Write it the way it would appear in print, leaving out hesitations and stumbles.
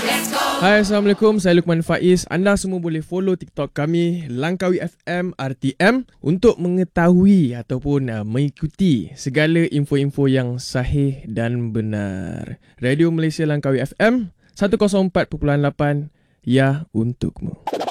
Hai, Assalamualaikum. Saya Luqman Faiz. Anda semua boleh follow TikTok kami Langkawi FM RTM untuk mengetahui ataupun mengikuti segala info-info yang sahih dan benar. Radio Malaysia Langkawi FM 104.8, ya untukmu.